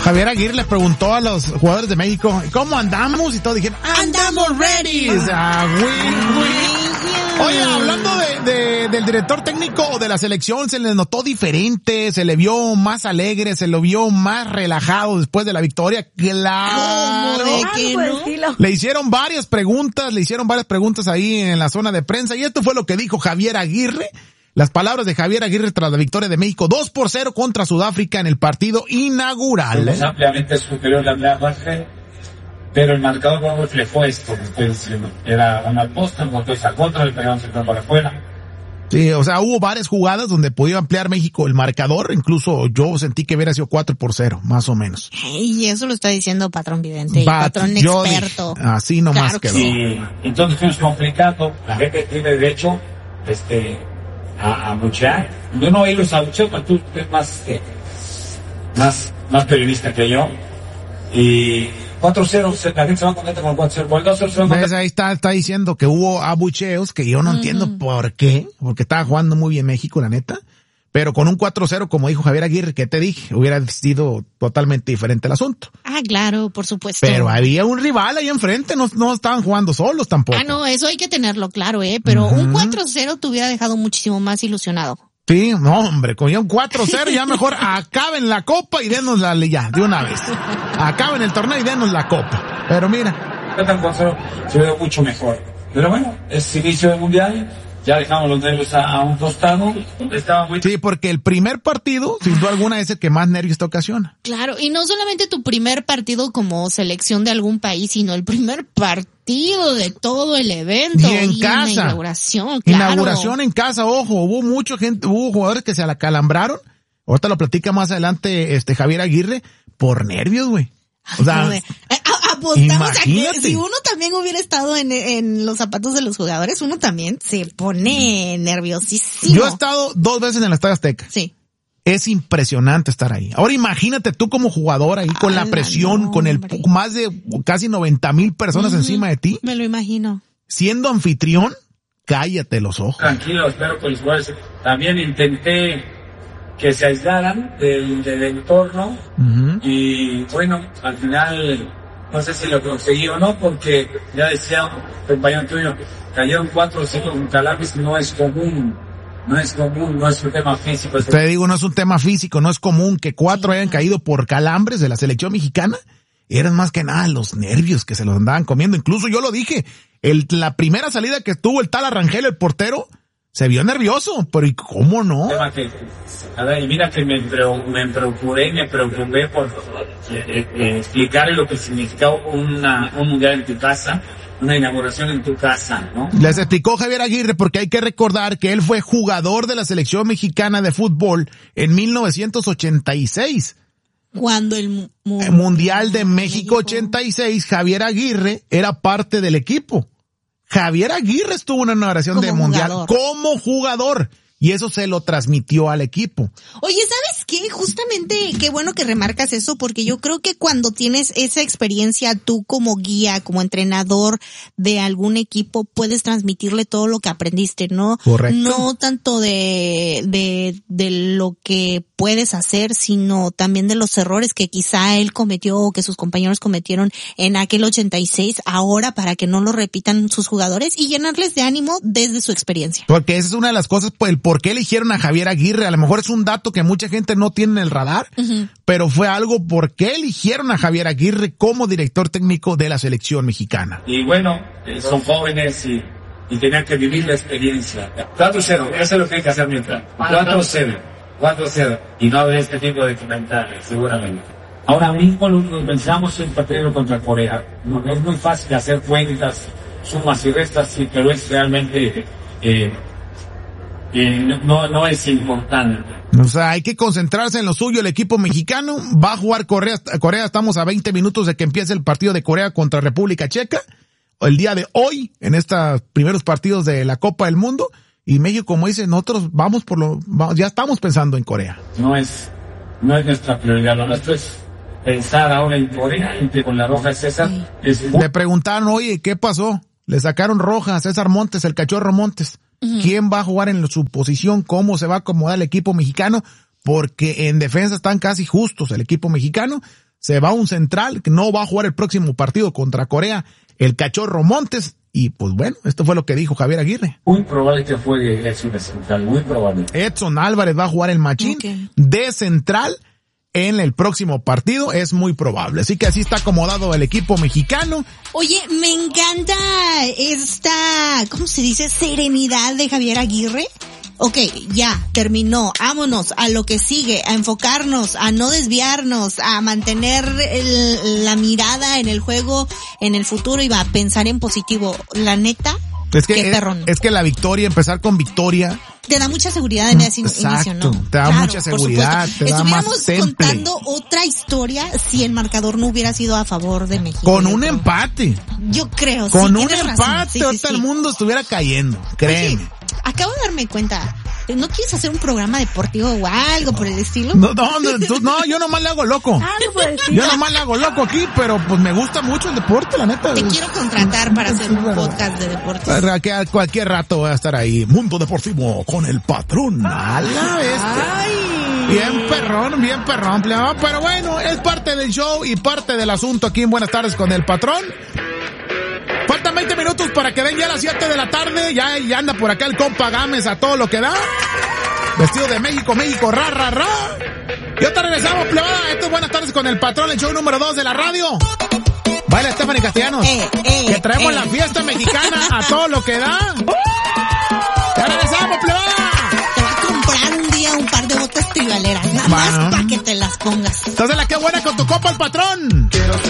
Javier Aguirre le preguntó a los jugadores de México, ¿cómo andamos? Y todos dijeron, ¡andamos ready! Oye, hablando del director técnico de la selección, se le notó diferente, se le vio más alegre, se lo vio más relajado después de la victoria. ¡Claro! Le hicieron varias preguntas ahí en la zona de prensa, y esto fue lo que dijo Javier Aguirre. Las palabras de Javier Aguirre tras la victoria de México 2-0 contra Sudáfrica en el partido inaugural. Fuimos ampliamente superior la primera parte, pero el marcador no reflejó esto. Era una posta, un golpe a contra, le pegamos el campo para afuera. Sí, o sea, hubo varias jugadas donde podía ampliar México el marcador, incluso yo sentí que hubiera sido 4-0, más o menos. Y eso lo está diciendo Patrón Vidente, Patrón experto. Así nomás quedó. Sí, entonces fuimos complicando, la gente tiene derecho, a abuchear. Yo no oí los abucheos, pero tú eres más periodista que yo. Y 4-0, la gente se va contenta con el 4-0. Por el 2-0 se va contenta. Ahí está diciendo que hubo abucheos, que yo no entiendo por qué, porque estaba jugando muy bien México, la neta. Pero con un 4-0, como dijo Javier Aguirre, ¿qué te dije? Hubiera sido totalmente diferente el asunto. Ah, claro, por supuesto. Pero había un rival ahí enfrente, no estaban jugando solos tampoco. Ah, no, eso hay que tenerlo claro, pero un 4-0 te hubiera dejado muchísimo más ilusionado. Sí, no, hombre, con un 4-0 ya mejor acaben la copa y denos ya, de una vez. Acaben el torneo y denos la copa. Pero mira. El 4-0 se ve mucho mejor. Pero bueno, es inicio del mundial. Ya dejamos los nervios a un costado. Sí, porque el primer partido, sin duda alguna, es el que más nervios te ocasiona. Claro, y no solamente tu primer partido como selección de algún país, sino el primer partido de todo el evento. Y en casa. Inauguración, claro. Inauguración en casa, ojo, hubo jugadores que se acalambraron. Ahorita lo platica más adelante Javier Aguirre, por nervios, güey. O sea, apostamos a que si uno también hubiera estado en los zapatos de los jugadores, uno también se pone nerviosísimo. Yo he estado 2 veces en el Estadio Azteca. Sí. Es impresionante estar ahí. Ahora imagínate tú como jugador ahí con la presión, con el más de casi 90,000 personas encima de ti. Me lo imagino. Siendo anfitrión, cállate los ojos. Tranquilo, espero que los jugadores también intenté que se aislaran del entorno. Y bueno, al final no sé si lo conseguí o no, porque ya decía un compañero tuyo, cayeron 4 o 5 con calambres, no es común, no es un tema físico. Te digo, no es un tema físico, no es común que 4 hayan caído por calambres de la selección mexicana. Eran más que nada los nervios que se los andaban comiendo. Incluso yo lo dije, la primera salida que tuvo el tal Arrangel, el portero, se vio nervioso, pero ¿y cómo no? Y mira que me preocupé por explicarle lo que significaba un mundial en tu casa, una inauguración en tu casa, ¿no? Les explicó Javier Aguirre, porque hay que recordar que él fue jugador de la selección mexicana de fútbol en 1986. Cuando el Mundial de México 86, Javier Aguirre era parte del equipo. Javier Aguirre estuvo en una inauguración de Mundial como jugador. Y eso se lo transmitió al equipo. Oye, ¿sabes qué? Justamente, qué bueno que remarcas eso, porque yo creo que cuando tienes esa experiencia tú como guía, como entrenador de algún equipo, puedes transmitirle todo lo que aprendiste, ¿no? Correcto. No tanto de lo que puedes hacer, sino también de los errores que quizá él cometió o que sus compañeros cometieron en aquel 86, ahora para que no lo repitan sus jugadores y llenarles de ánimo desde su experiencia. Porque esa es una de las cosas, pues, por qué eligieron a Javier Aguirre. A lo mejor es un dato que mucha gente no tiene en el radar, pero fue algo por qué eligieron a Javier Aguirre como director técnico de la selección mexicana. Y bueno, son jóvenes y tenían que vivir la experiencia. 4-0, eso es lo que hay que hacer mientras. 4-0. Y no haber este tipo de comentarios, seguramente. Ahora mismo lo único que pensamos es el partido contra Corea. No, es muy fácil hacer cuentas, sumas y restas, sí, pero es realmente... no es importante. O sea, hay que concentrarse en lo suyo. El equipo mexicano va a jugar Corea. Estamos a 20 minutos de que empiece el partido de Corea contra República Checa. El día de hoy, en estos primeros partidos de la Copa del Mundo. Y México, como dice, nosotros ya estamos pensando en Corea. No es nuestra prioridad. Lo nuestro es pensar ahora en Corea, con la roja César. Le preguntaron, oye, ¿qué pasó? Le sacaron roja a César Montes, el cachorro Montes. ¿Quién va a jugar en su posición? ¿Cómo se va a acomodar el equipo mexicano? porque en defensa están casi justos el equipo mexicano. Se va un central que no va a jugar el próximo partido contra Corea, el Cachorro Montes. Y pues bueno, esto fue lo que dijo Javier Aguirre. Muy probable que juegue Edson central, muy probable. Edson Álvarez va a jugar el machín de central en el próximo partido, es muy probable. Así que así está acomodado el equipo mexicano. Oye, me encanta esta, ¿cómo se dice? Serenidad de Javier Aguirre. Ok, ya, terminó, vámonos a lo que sigue, a enfocarnos, a no desviarnos, a mantener la mirada en el juego, en el futuro y va a pensar en positivo. La neta, qué perrón. Es que la victoria, empezar con victoria, te da mucha seguridad en ese inicio, ¿no? Te da mucha seguridad, te da más temple. Estuviéramos contando otra historia si el marcador no hubiera sido a favor de México. Con un empate. Yo creo, con un empate, ahorita el mundo estuviera cayendo, créeme. Oye, acabo de darme cuenta, ¿no quieres hacer un programa deportivo o algo por el estilo? No, yo nomás le hago loco. Yo nomás le hago loco aquí, pero pues me gusta mucho el deporte, la neta. Te quiero contratar para hacer un podcast de deportes. A cualquier rato voy a estar ahí. Mundo Deportivo con el patrón. A la bestia. Bien perrón. Pero bueno, es parte del show y parte del asunto aquí en Buenas Tardes con el Patrón. Faltan 20 minutos para que den ya a las 7 de la tarde. Ya anda por acá el compa Gámez a todo lo que da. Vestido de México, ra. Y ahorita regresamos, plebada. Esto es Buenas Tardes con el Patrón, el show número 2 de la radio. Baila Stephanie Castellanos. Que traemos la fiesta mexicana a todo lo que da. Ya regresamos, plebada. Te voy a comprar un día un par de botas tribaleras. Nada más para que te las pongas. Entonces la que buena con tu copa el Patrón.